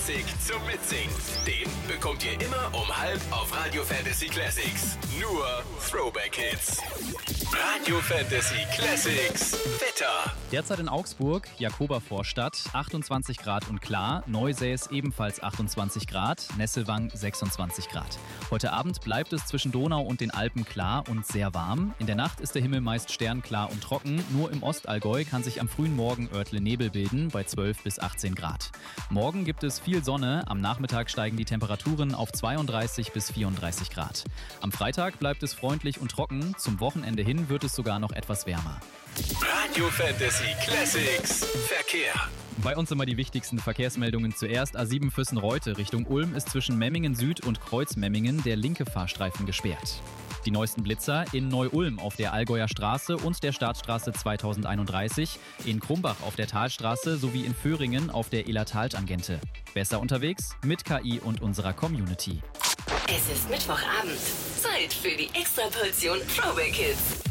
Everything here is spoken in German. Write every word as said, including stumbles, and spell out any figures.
Zum Mitsingen. Den bekommt ihr immer um halb auf Radio Fantasy Classics. Nur Throwback Hits. Radio Fantasy Classics. Wetter. Derzeit in Augsburg, Jakobervorstadt, achtundzwanzig Grad und klar. Neusäß ebenfalls achtundzwanzig Grad. Nesselwang sechsundzwanzig Grad. Heute Abend bleibt es zwischen Donau und den Alpen klar und sehr warm. In der Nacht ist der Himmel meist sternklar und trocken. Nur im Ostallgäu kann sich am frühen Morgen örtle Nebel bilden bei zwölf bis achtzehn Grad. Morgen gibt es viel Sonne. Am Nachmittag steigen die Temperaturen auf zweiunddreißig bis vierunddreißig Grad. Am Freitag bleibt es freundlich und trocken. Zum Wochenende hin wird es sogar noch etwas wärmer. Radio Fantasy Classics. Verkehr. Bei uns immer die wichtigsten Verkehrsmeldungen zuerst. A sieben Füssen-Reute Richtung Ulm ist zwischen Memmingen Süd und Kreuzmemmingen der linke Fahrstreifen gesperrt. Die neuesten Blitzer in Neu-Ulm auf der Allgäuer Straße und der Staatsstraße zweitausendeinunddreißig, in Krumbach auf der Talstraße sowie in Föhringen auf der Illertal-Tangente. Besser unterwegs mit K I und unserer Community. Es ist Mittwochabend. Zeit für die Extraportion Throwback Hits.